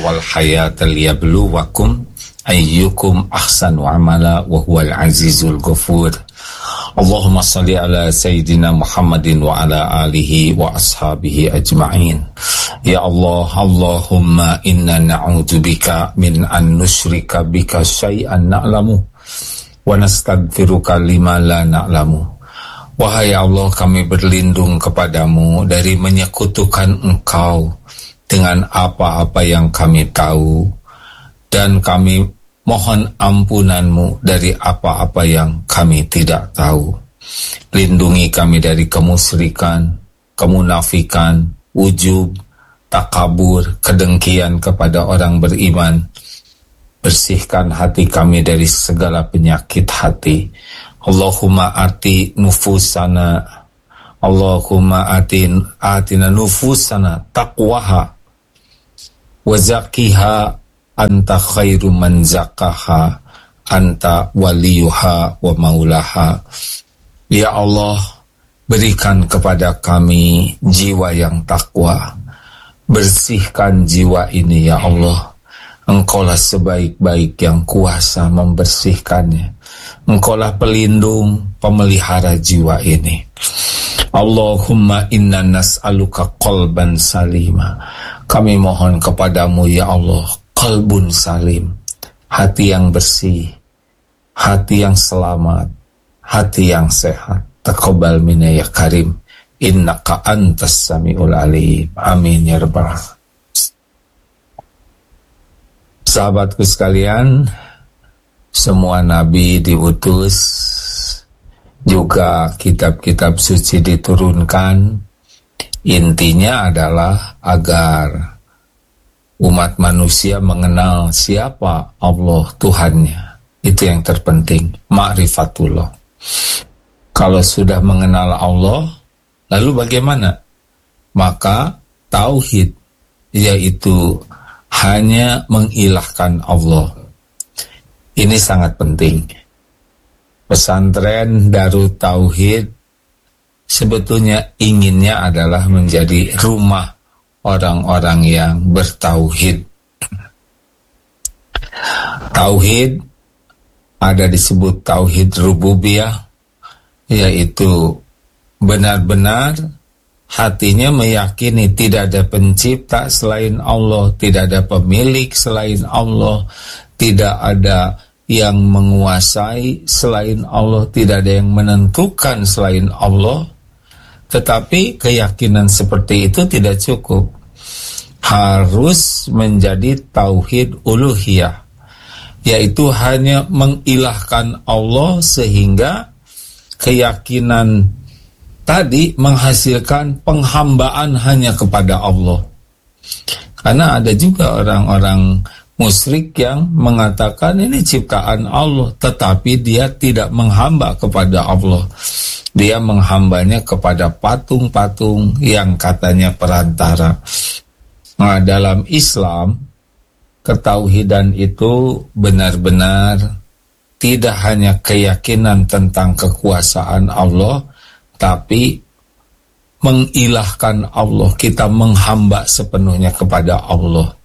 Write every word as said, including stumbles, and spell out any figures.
wal hayata liyabluwakum ayyukum ahsanu amala wa huwal azizul ghafur. Allahumma salli ala Sayyidina Muhammadin wa ala alihi wa ashabihi ajma'in. Ya Allah, Allahumma inna na'udzubika min an nusyrika bika syai'an na'lamu wa nastaghfiruka lima la na'lamu. Wahai Allah, kami berlindung kepadamu dari menyekutukan Engkau dengan apa-apa yang kami tahu, dan kami mohon ampunanmu dari apa-apa yang kami tidak tahu. Lindungi kami dari kemusyrikan, kemunafikan, ujub, takabur, kedengkian kepada orang beriman. Bersihkan hati kami dari segala penyakit hati. Allahumma ati nufusana, Allahumma atin atina nufusana taqwaha wa zakiha anta khairu man zakaha anta waliyuha wa maulaha. Ya Allah, berikan kepada kami jiwa yang takwa. Bersihkan jiwa ini ya Allah. Engkaulah sebaik-baik yang kuasa membersihkannya. Engkaulah pelindung, pemelihara jiwa ini. Allahumma inna nas'aluka qalban salima. Kami mohon kepadamu ya Allah, qalbun salim, hati yang bersih, hati yang selamat, hati yang sehat. Taqabbal minna ya karim, innaka antas samiul alim. Amin ya rabbal alamin. Sahabatku sekalian, semua nabi diutus, juga kitab-kitab suci diturunkan. Intinya adalah agar umat manusia mengenal siapa Allah Tuhannya. Itu yang terpenting, ma'rifatullah. Kalau sudah mengenal Allah, lalu bagaimana? Maka tauhid, yaitu hanya mengilahkan Allah. Ini sangat penting. Pesantren Darut Tauhid sebetulnya inginnya adalah menjadi rumah orang-orang yang bertauhid. Tauhid ada disebut tauhid rububiyah, yaitu benar-benar hatinya meyakini tidak ada pencipta selain Allah, tidak ada pemilik selain Allah, tidak ada yang menguasai selain Allah, tidak ada yang menentukan selain Allah. Tetapi keyakinan seperti itu tidak cukup. Harus menjadi tauhid uluhiyah, yaitu hanya mengilahkan Allah, sehingga keyakinan tadi menghasilkan penghambaan hanya kepada Allah. Karena ada juga orang-orang musyrik yang mengatakan ini ciptaan Allah, tetapi dia tidak menghamba kepada Allah. Dia menghambanya kepada patung-patung yang katanya perantara. Nah, dalam Islam, ketauhidan itu benar-benar tidak hanya keyakinan tentang kekuasaan Allah, tapi mengilahkan Allah, kita menghamba sepenuhnya kepada Allah.